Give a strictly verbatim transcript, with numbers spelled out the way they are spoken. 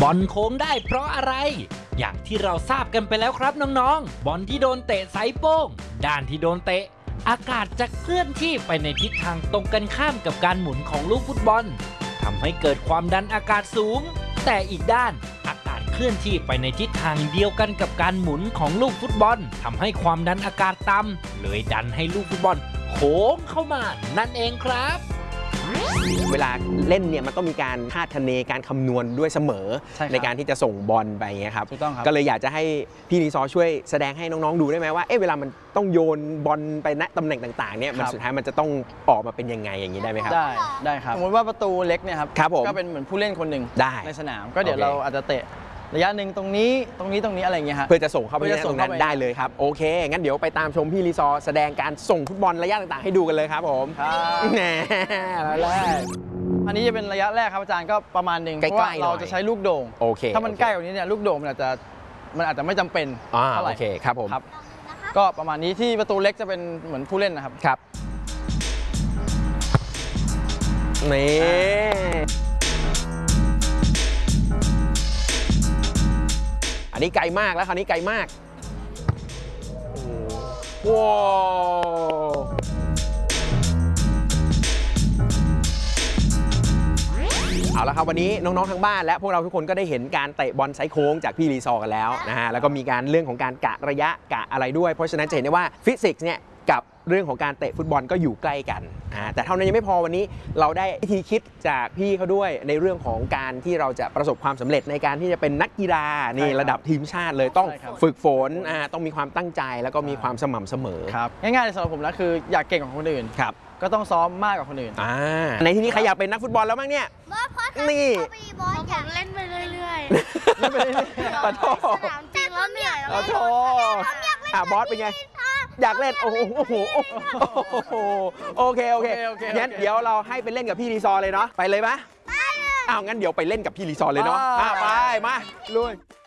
บอลโค้งได้เพราะอะไรอย่างที่เราทราบกันไปแล้วครับน้องๆบอลที่โดนเตะไซโป้งด้านที่โดนเตะอากาศจะเคลื่อนที่ไปในทิศทางตรงกันข้ามกับการหมุนของลูกฟุตบอลทำให้เกิดความดันอากาศสูงแต่อีกด้านอากาศเคลื่อนที่ไปในทิศทางเดียวกันกับการหมุนของลูกฟุตบอลทำให้ความดันอากาศต่ำเลยดันให้ลูกฟุตบอลโค้งเข้ามานั่นเองครับเวลาเล่นเนี่ยมันต้องมีการคาดคะเนการคำนวณด้วยเสมอ ใ, ในการที่จะส่งบอลไปเงี้ยครับก็เลยอยากจะให้พี่รีซอช่วยแสดงให้น้องๆดูได้ไหมว่าเอ๊ะเวลามันต้องโยนบอลไปณตำแหน่งต่างๆเนี่ยมันสุดท้ายมันจะต้องออกมาเป็นยังไงอย่างนี้ได้ไหมครับได้ได้ครับสมมติว่าประตูเล็กเนี่ยครับครับผมก็เป็นเหมือนผู้เล่นคนหนึ่งในสนามก็เดี๋ยว okay. เราอาจจะเตะระยะหนึ่งตรงนี้ตรงนี้ตรงนี้อะไรเงี้ยครับเพื่อจะส่งเข้าไปตรงนั้นได้เลยครับโอเคงั้นเดี๋ยวไปตามชมพี่รีซอแสดงการส่งฟุตบอลระยะต่างๆให้ดูกันเลยครับผมแหน่แล้วแรกอันนี้จะเป็นระยะแรกครับอาจารย์ก็ประมาณหนึ่งเพราะว่าเราจะใช้ลูกโด่งโอเคถ้ามันใกล้กว่านี้เนี่ยลูกโด่งมันอาจจะมันอาจจะไม่จำเป็นเท่าไหร่โอเคครับผมก็ประมาณนี้ที่ประตูเล็กจะเป็นเหมือนผู้เล่นนะครับครับนี่อันนี้ไกลมากแล้วคราวนี้ไกลมากว้าวเอาละครับวันนี้น้องๆทั้งบ้านและพวกเราทุกคนก็ได้เห็นการเตะบอลไซโค้งจากพี่รีซอกันแล้วนะฮะแล้วก็มีการเรื่องของการกะระยะกะอะไรด้วยเพราะฉะนั้นจะเห็นได้ว่าฟิสิกส์เนี่ยกับเรื่องของการเตะฟุตบอลก็อยู่ใกล้กันนะแต่เท่านั้นยังไม่พอวันนี้เราได้วิธีคิดจากพี่เขาด้วยในเรื่องของการที่เราจะประสบความสำเร็จในการที่จะเป็นนักกีฬานี่ระดับทีมชาติเลยต้องฝึกฝนต้องมีความตั้งใจแล้วก็มีความสม่ำเสมอครับง่ายๆสำหรับผมนะคืออยากเก่งกว่าคนอื่นครับก็ต้องซ้อมมากกว่าคนอื่นอ่าในที่นี้ใครอยากเป็นนักฟุตบอลแล้วบ้างเนี่ยนี่บอสอยากเล่นไปเรื่อยๆเล่นไปเรื่อยๆปะโถสนามจริงแล้วเหนื่อยปะโถอ่ะบอสเป็นไงอยากเล่นโอ้โหโอ้โหโอเคโอเคงั้นเดี๋ยวเราให้ไปเล่นกับพี่รีซอเลยเนาะไปเลยไหมอ้าวงั้นเดี๋ยวไปเล่นกับพี่รีซอเลยเนาะไปมาลุย